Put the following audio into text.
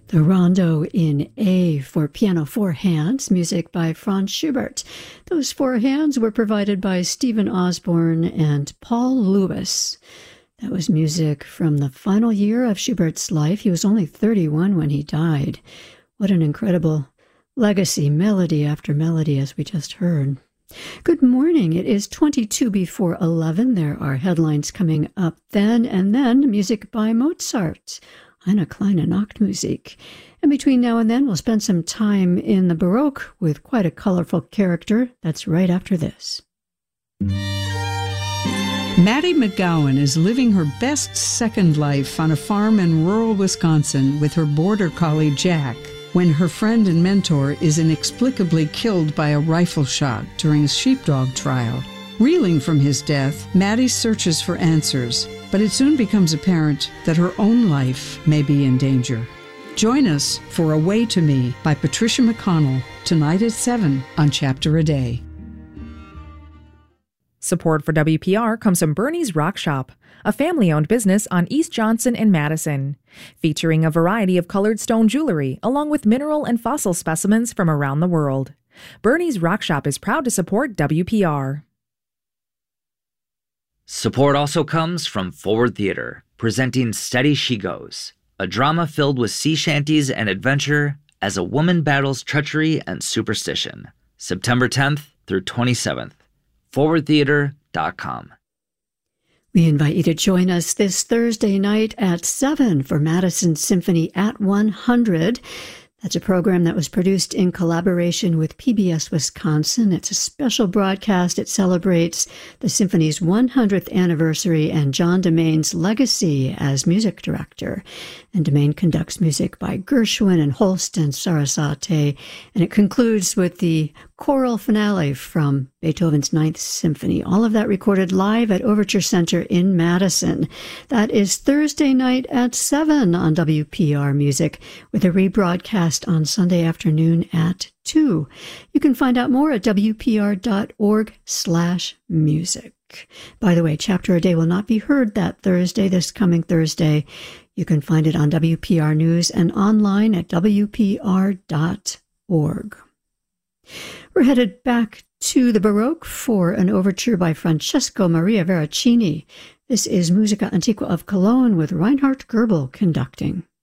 The Rondo in A for piano four hands, music by Franz Schubert. Those four hands were provided by Stephen Osborne and Paul Lewis. That was music from the final year of Schubert's life. He was only 31 when he died. What an incredible legacy, melody after melody, as we just heard. Good morning. It is 22 before 11. There are headlines coming up then, and then music by Mozart. Eine kleine Nachtmusik. And between now and then, we'll spend some time in the Baroque with quite a colorful character. That's right after this. Maddie McGowan is living her best second life on a farm in rural Wisconsin with her border collie Jack, when her friend and mentor is inexplicably killed by a rifle shot during a sheepdog trial. Reeling from his death, Maddie searches for answers, but it soon becomes apparent that her own life may be in danger. Join us for Away to Me by Patricia McConnell, tonight at 7 on Chapter a Day. Support for WPR comes from Bernie's Rock Shop, a family-owned business on East Johnson and Madison, featuring a variety of colored stone jewelry along with mineral and fossil specimens from around the world. Bernie's Rock Shop is proud to support WPR. Support also comes from Forward Theater, presenting Steady She Goes, a drama filled with sea shanties and adventure as a woman battles treachery and superstition. September 10th through 27th. ForwardTheater.com. We invite you to join us this Thursday night at 7 for Madison Symphony at 100. That's a program that was produced in collaboration with PBS Wisconsin. It's a special broadcast. It celebrates the symphony's 100th anniversary and John DeMain's legacy as music director. And DeMain conducts music by Gershwin and Holst and Sarasate. And it concludes with the choral finale from Beethoven's Ninth Symphony. All of that recorded live at Overture Center in Madison. That is Thursday night at 7 on WPR Music, with a rebroadcast on Sunday afternoon at 2. You can find out more at wpr.org/music. By the way, Chapter a Day will not be heard that Thursday, this coming Thursday. You can find it on WPR News and online at wpr.org. We're headed back to the Baroque for an overture by Francesco Maria Veracini. This is Musica Antiqua of Cologne with Reinhard Goebel conducting.